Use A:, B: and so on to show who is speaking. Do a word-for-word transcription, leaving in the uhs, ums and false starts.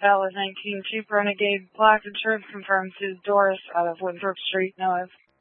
A: Valid nineteen Jeep Renegade Black Insurance confirmed to Doris out of Winthrop Street, North.